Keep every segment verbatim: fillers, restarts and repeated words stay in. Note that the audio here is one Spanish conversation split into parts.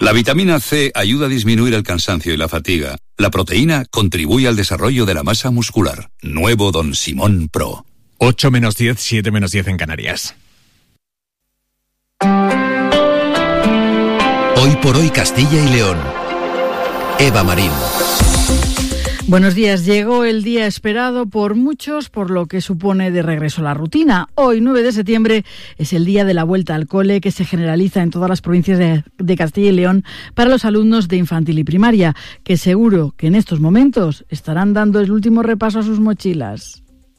La vitamina C ayuda a disminuir el cansancio y la fatiga. La proteína contribuye al desarrollo de la masa muscular. Nuevo Don Simón Pro. ocho menos diez, siete menos diez en Canarias. Hoy por hoy Castilla y León. Eva Marín. Buenos días. Llegó el día esperado por muchos, por lo que supone de regreso a la rutina. Hoy, nueve de septiembre, es el día de la vuelta al cole que se generaliza en todas las provincias de, de Castilla y León para los alumnos de infantil y primaria, que seguro que en estos momentos estarán dando el último repaso a sus mochilas.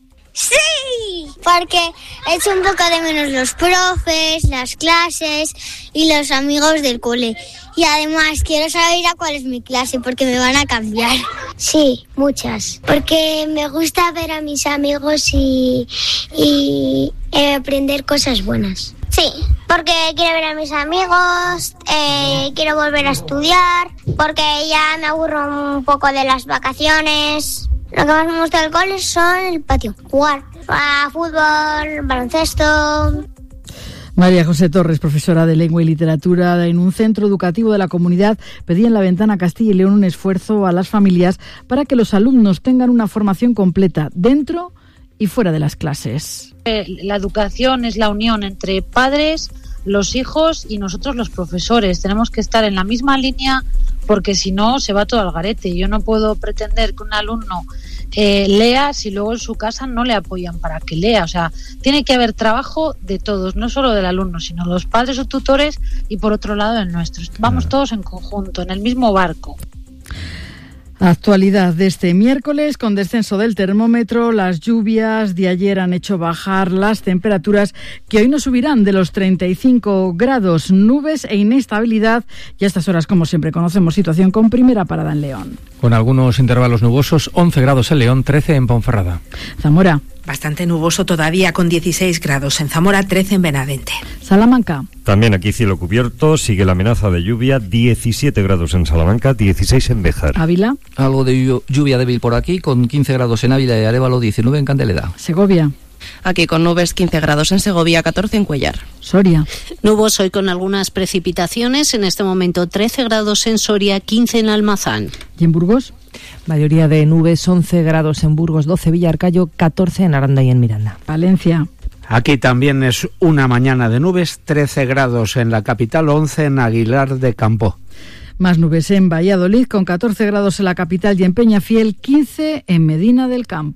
¡Sí! Porque echo un poco de menos los profes, las clases y los amigos del cole. Y además quiero saber a cuál es mi clase porque me van a cambiar. Sí, muchas. Porque me gusta ver a mis amigos y, y eh, aprender cosas buenas. Sí, porque quiero ver a mis amigos, eh, quiero volver a estudiar, porque ya me aburro un poco de las vacaciones. Lo que más me gusta del cole son el patio, jugar a fútbol, baloncesto. María José Torres, profesora de Lengua y Literatura en un centro educativo de la comunidad, pedía en La Ventana Castilla y León un esfuerzo a las familias para que los alumnos tengan una formación completa dentro y fuera de las clases. La educación es la unión entre padres, los hijos y nosotros los profesores. Tenemos que estar en la misma línea porque si no se va todo al garete. Yo no puedo pretender que un alumno eh, lea si luego en su casa no le apoyan para que lea. O sea, tiene que haber trabajo de todos, no solo del alumno, sino los padres o tutores y por otro lado el nuestro. Vamos todos en conjunto, en el mismo barco. Actualidad de este miércoles, con descenso del termómetro, las lluvias de ayer han hecho bajar las temperaturas que hoy no subirán de los treinta y cinco grados, nubes e inestabilidad y a estas horas, como siempre, conocemos situación con primera parada en León. Con algunos intervalos nubosos, once grados en León, trece en Ponferrada. Zamora. Bastante nuboso todavía con dieciséis grados en Zamora, trece en Benavente. Salamanca. También aquí cielo cubierto, sigue la amenaza de lluvia, diecisiete grados en Salamanca, dieciséis en Béjar. Ávila. Algo de lluvia débil por aquí, con quince grados en Ávila y Arévalo, diecinueve en Candeleda. Segovia. Aquí con nubes, quince grados en Segovia, catorce en Cuellar. Soria. Nuboso hoy con algunas precipitaciones, en este momento trece grados en Soria, quince en Almazán. ¿Y en Burgos? Mayoría de nubes, once grados en Burgos, doce Villarcayo, catorce en Aranda y en Miranda. Valencia. Aquí también es una mañana de nubes, trece grados en la capital, once en Aguilar de Campo. Más nubes en Valladolid, con catorce grados en la capital y en Peñafiel, quince en Medina del Campo.